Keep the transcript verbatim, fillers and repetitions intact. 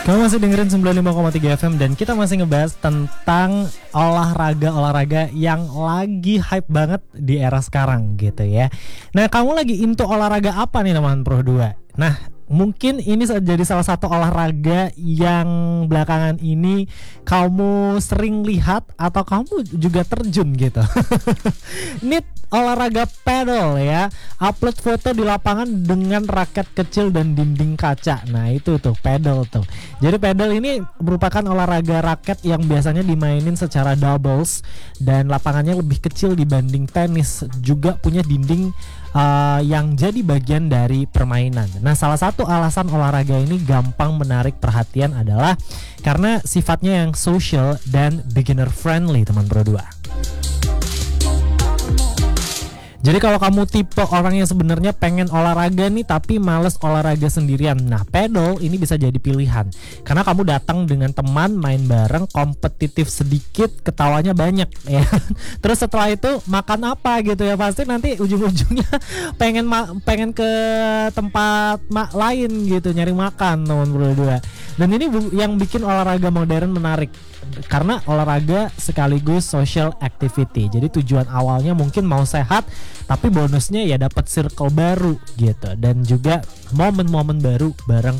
Kamu masih dengerin sembilan puluh lima koma tiga F M dan kita masih ngebahas tentang olahraga-olahraga yang lagi hype banget di era sekarang gitu ya. Nah, kamu lagi into olahraga apa nih teman Pro dua? Nah, mungkin ini jadi salah satu olahraga yang belakangan ini kamu sering lihat atau kamu juga terjun gitu. Ini olahraga paddle ya. Upload foto di lapangan dengan raket kecil dan dinding kaca. Nah itu tuh paddle tuh. Jadi paddle ini merupakan olahraga raket yang biasanya dimainin secara doubles dan lapangannya lebih kecil dibanding tenis. Juga punya dinding Uh, yang jadi bagian dari permainan. Nah, salah satu alasan olahraga ini gampang menarik perhatian adalah karena sifatnya yang social dan beginner friendly, teman Pro dua. Jadi kalau kamu tipe orang yang sebenarnya pengen olahraga nih tapi males olahraga sendirian, nah paddle ini bisa jadi pilihan. Karena kamu datang dengan teman, main bareng, kompetitif sedikit, ketawanya banyak ya. Terus setelah itu makan apa gitu ya, pasti nanti ujung-ujungnya pengen ma- pengen ke tempat ma- lain gitu, nyari makan teman berdua. Dan ini bu- yang bikin olahraga modern menarik. Karena olahraga sekaligus social activity. Jadi tujuan awalnya mungkin mau sehat, tapi bonusnya ya dapat circle baru gitu dan juga momen-momen baru bareng